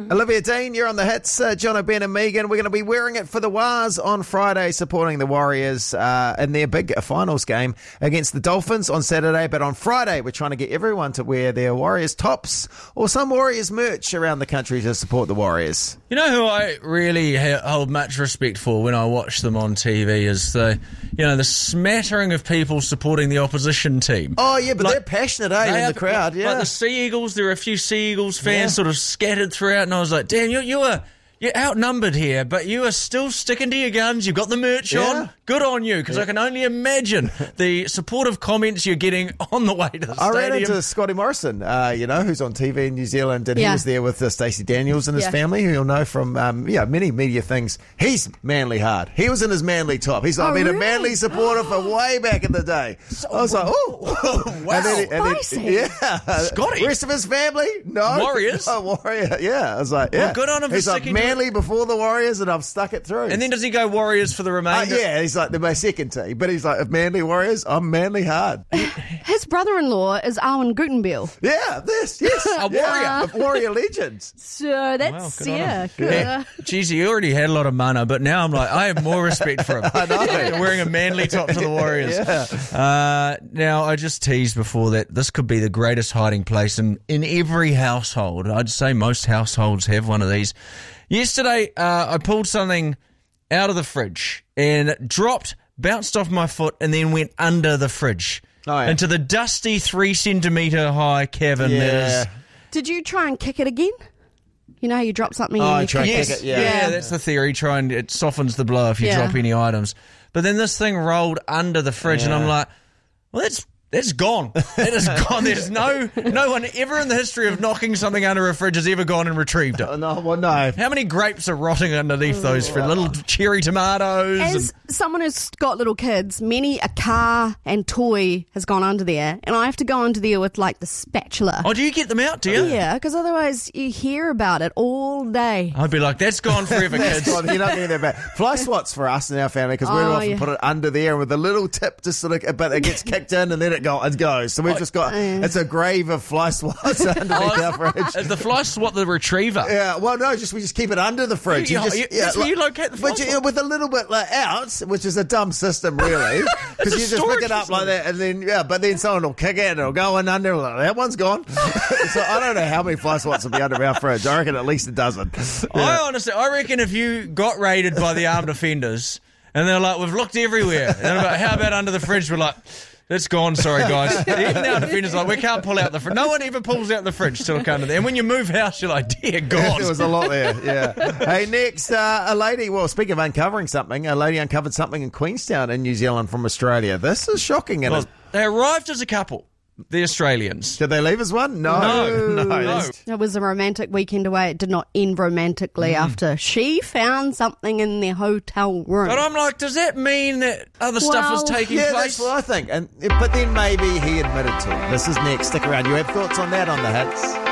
Olivia Dean, you're on the hits. John O'Ben and Megan. We're going to be wearing it for the Wars on Friday, supporting the Warriors in their big finals game against the Dolphins on Saturday. But on Friday, we're trying to get everyone to wear their Warriors tops or some Warriors merch around the country to support the Warriors. You know who I really hold much respect for when I watch them on TV is the smattering of people supporting the opposition team. Oh, yeah, but they're passionate, in the crowd, yeah. Like the Sea Eagles, there are a few Sea Eagles fans sort of scattered throughout, and I was like, damn, you're outnumbered here, but you are still sticking to your guns. You've got the merch on. Good on you, because I can only imagine the supportive comments you're getting on the way to the stadium. I ran into Scotty Morrison, who's on TV in New Zealand, and he was there with Stacey Daniels and his family, who you'll know from many media things. He's manly hard. He was in his manly top. He's like, a manly supporter for way back in the day. I was like, oh, wow. Spicy. Scotty. Rest of his family? No. Warriors? Oh, Warrior. Yeah. I was like, Well, good on him He's for like, manly before the Warriors, and I've stuck it through. And then does he go Warriors for the remainder? He's like, they're my second team. But he's like, if manly Warriors, I'm manly hard. His brother-in-law is Arwen Gutenbiel. Yeah, yes. A warrior. Warrior legends. So that's, good. Geez, he already had a lot of mana, but now I'm like, I have more respect for him. I know. Wearing a manly top for the Warriors. Now, I just teased before that this could be the greatest hiding place in every household. I'd say most households have one of these. Yesterday, I pulled something out of the fridge and bounced off my foot and then went under the fridge into the dusty 3 centimetre high cavern that is. Did you try and kick it again? You know how you drop something and you try and kick it? Yeah, that's the theory. It softens the blow if you drop any items. But then this thing rolled under the fridge and I'm like, well, that's gone. That is gone. There's no one ever in the history of knocking something under a fridge has ever gone and retrieved it. No. How many grapes are rotting underneath those little cherry tomatoes? As someone who's got little kids, many a car and toy has gone under there, and I have to go under there with like the spatula. Oh, do you get them out, do you? Yeah, because otherwise you hear about it all day. I'd be like, that's gone forever, kids. You're not getting that bad. Fly swats for us in our family because we'd often put it under there with a little tip just but it gets kicked in and then it goes. So we've just got, it's a grave of fly swats underneath our fridge. Is the fly swat the retriever? Yeah, well, no, we just keep it under the fridge. That's where you locate the fly swat. With a little bit out, which is a dumb system, really. Because you just pick it up like that and then, but then someone will kick it and it'll go in under, like, that one's gone. So I don't know how many fly swats will be under our fridge. I reckon at least a dozen. I reckon if you got raided by the armed offenders and they're like, we've looked everywhere. And they're like, how about under the fridge? We're like, that's gone, sorry guys. Even the defenders are like, we can't pull out the fridge. No one ever pulls out the fridge till under there. And when you move house, you're like, dear God. There was a lot there, yeah. Hey, next, a lady, speaking of uncovering something, a lady uncovered something in Queenstown in New Zealand from Australia. This is shocking. They arrived as a couple. The Australians. Did they leave as one? No. It was a romantic weekend away. It did not end romantically after she found something in their hotel room. But I'm like, does that mean that other stuff is taking place? Yeah, that's what I think. But then maybe he admitted to it. This is next. Stick around. You have thoughts on that on the hits?